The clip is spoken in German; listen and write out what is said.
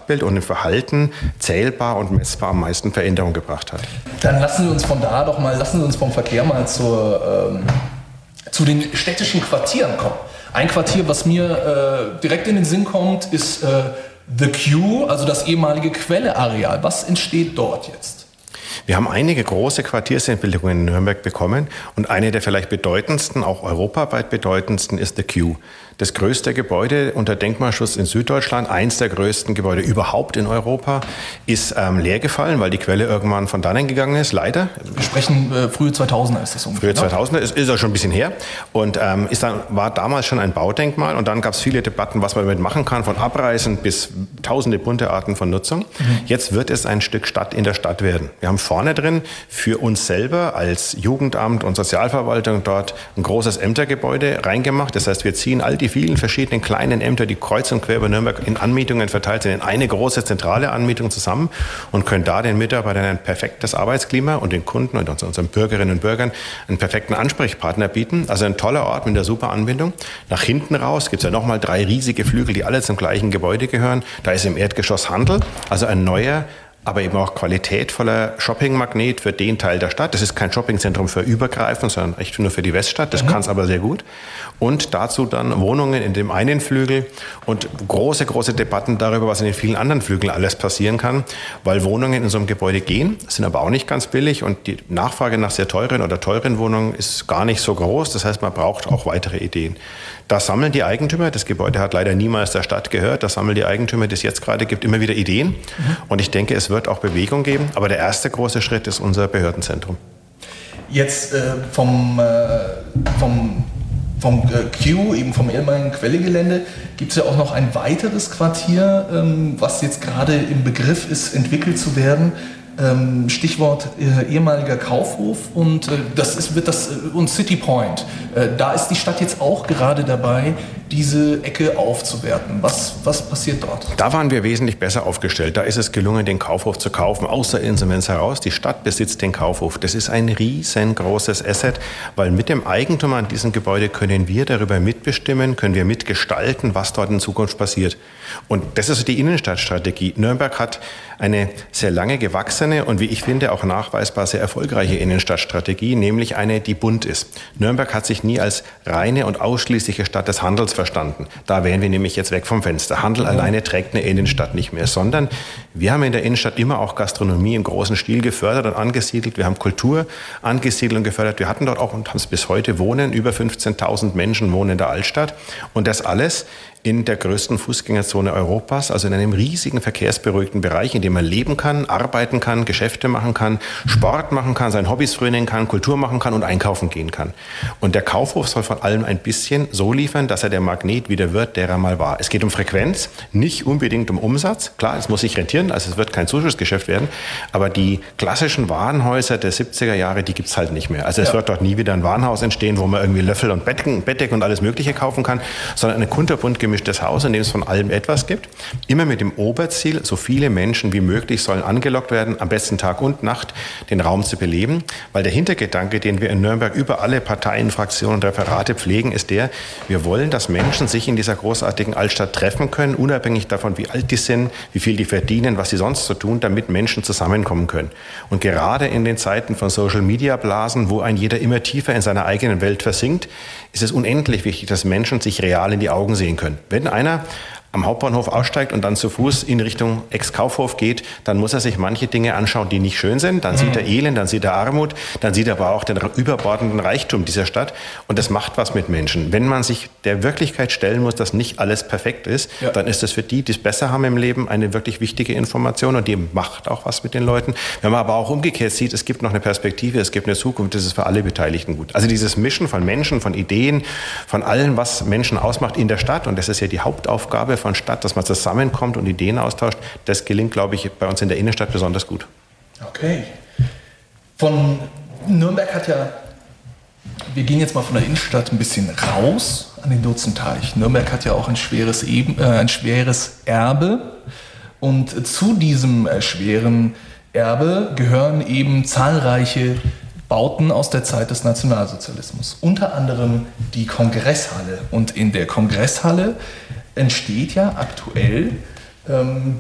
Stadtbild und im Verhalten zählbar und messbar am meisten Veränderung gebracht hat. Dann lassen Sie uns vom Verkehr mal zu den städtischen Quartieren kommen. Ein Quartier, was mir direkt in den Sinn kommt, ist The Q, also das ehemalige Quelle-Areal. Was entsteht dort jetzt? Wir haben einige große Quartiersentwicklungen in Nürnberg bekommen und eine der vielleicht bedeutendsten, auch europaweit bedeutendsten, ist The Q. Das größte Gebäude unter Denkmalschutz in Süddeutschland, eins der größten Gebäude überhaupt in Europa, ist leer gefallen, weil die Quelle irgendwann von dannen gegangen ist, leider. Wir sprechen frühe 2000er ist das ungefähr. Frühe 2000er ist ja schon ein bisschen her und war damals schon ein Baudenkmal und dann gab es viele Debatten, was man damit machen kann, von Abreißen bis tausende bunte Arten von Nutzung. Jetzt wird es ein Stück Stadt in der Stadt werden. Wir haben vorne drin für uns selber als Jugendamt und Sozialverwaltung dort ein großes Ämtergebäude reingemacht. Das heißt, wir ziehen all die vielen verschiedenen kleinen Ämter, die kreuz und quer über Nürnberg in Anmietungen verteilt sind, in eine große zentrale Anmietung zusammen und können da den Mitarbeitern ein perfektes Arbeitsklima und den Kunden und unseren Bürgerinnen und Bürgern einen perfekten Ansprechpartner bieten. Also ein toller Ort mit einer super Anbindung. Nach hinten raus gibt es ja nochmal 3 riesige Flügel, die alle zum gleichen Gebäude gehören. Da ist im Erdgeschoss Handel, also ein neuer, aber eben auch qualitätvoller Shoppingmagnet für den Teil der Stadt. Das ist kein Shoppingzentrum für übergreifend, sondern echt nur für die Weststadt. Das kann es aber sehr gut. Und dazu dann Wohnungen in dem einen Flügel und große Debatten darüber, was in den vielen anderen Flügeln alles passieren kann, weil Wohnungen in so einem Gebäude gehen, sind aber auch nicht ganz billig und die Nachfrage nach sehr teuren oder teuren Wohnungen ist gar nicht so groß. Das heißt, man braucht auch weitere Ideen. Da sammeln die Eigentümer, das Gebäude hat leider niemals der Stadt gehört, da sammeln die Eigentümer, die es jetzt gerade gibt, immer wieder Ideen. Und ich denke, es wird auch Bewegung geben. Aber der erste große Schritt ist unser Behördenzentrum. Jetzt vom Q, eben vom ehemaligen Quellegelände, gibt es ja auch noch ein weiteres Quartier, was jetzt gerade im Begriff ist, entwickelt zu werden. Stichwort ehemaliger Kaufhof und und City Point. Da ist die Stadt jetzt auch gerade dabei, diese Ecke aufzuwerten. Was passiert dort? Da waren wir wesentlich besser aufgestellt. Da ist es gelungen, den Kaufhof zu kaufen, aus der Insolvenz heraus. Die Stadt besitzt den Kaufhof. Das ist ein riesengroßes Asset, weil mit dem Eigentum an diesem Gebäude können wir darüber mitbestimmen, können wir mitgestalten, was dort in Zukunft passiert. Und das ist die Innenstadtstrategie. Nürnberg hat eine sehr lange gewachsene und wie ich finde auch nachweisbar sehr erfolgreiche Innenstadtstrategie, nämlich eine, die bunt ist. Nürnberg hat sich nie als reine und ausschließliche Stadt des Handels verstanden. Da wären wir nämlich jetzt weg vom Fenster. Handel alleine trägt eine Innenstadt nicht mehr, sondern wir haben in der Innenstadt immer auch Gastronomie im großen Stil gefördert und angesiedelt. Wir haben Kultur angesiedelt und gefördert. Wir hatten dort auch und haben es bis heute wohnen. Über 15.000 Menschen wohnen in der Altstadt und das alles in der größten Fußgängerzone Europas, also in einem riesigen verkehrsberuhigten Bereich, in dem man leben kann, arbeiten kann, Geschäfte machen kann, Sport machen kann, seinen Hobbys frönen kann, Kultur machen kann und einkaufen gehen kann. Und der Kaufhof soll von allem ein bisschen so liefern, dass er der Magnet wieder wird, der er mal war. Es geht um Frequenz, nicht unbedingt um Umsatz. Klar, es muss sich rentieren, also es wird kein Zuschussgeschäft werden, aber die klassischen Warenhäuser der 70er Jahre, die gibt's halt nicht mehr. Also es wird dort nie wieder ein Warenhaus entstehen, wo man irgendwie Löffel und Bettdecken und alles Mögliche kaufen kann, sondern eine kunterbunt gemischtes Haus, in dem es von allem etwas gibt. Immer mit dem Oberziel, so viele Menschen wie möglich sollen angelockt werden, am besten Tag und Nacht den Raum zu beleben. Weil der Hintergedanke, den wir in Nürnberg über alle Parteien, Fraktionen und Referate pflegen, ist der, wir wollen, dass Menschen sich in dieser großartigen Altstadt treffen können, unabhängig davon, wie alt die sind, wie viel die verdienen, was sie sonst so tun, damit Menschen zusammenkommen können. Und gerade in den Zeiten von Social-Media-Blasen, wo ein jeder immer tiefer in seiner eigenen Welt versinkt, ist es unendlich wichtig, dass Menschen sich real in die Augen sehen können. Wenn einer am Hauptbahnhof aussteigt und dann zu Fuß in Richtung Ex-Kaufhof geht, dann muss er sich manche Dinge anschauen, die nicht schön sind. Dann sieht er Elend, dann sieht er Armut, dann sieht er aber auch den überbordenden Reichtum dieser Stadt. Und das macht was mit Menschen. Wenn man sich der Wirklichkeit stellen muss, dass nicht alles perfekt ist, dann ist das für die, die es besser haben im Leben, eine wirklich wichtige Information und die macht auch was mit den Leuten. Wenn man aber auch umgekehrt sieht, es gibt noch eine Perspektive, es gibt eine Zukunft, das ist für alle Beteiligten gut. Also dieses Mischen von Menschen, von Ideen, von allem, was Menschen ausmacht in der Stadt, und das ist ja die Hauptaufgabe von Stadt, dass man zusammenkommt und Ideen austauscht, das gelingt, glaube ich, bei uns in der Innenstadt besonders gut. Okay. Von Nürnberg wir gehen jetzt mal von der Innenstadt ein bisschen raus an den Dutzenteich. Nürnberg hat ja auch ein schweres Erbe und zu diesem schweren Erbe gehören eben zahlreiche Bauten aus der Zeit des Nationalsozialismus. Unter anderem die Kongresshalle. Und in der Kongresshalle entsteht ja aktuell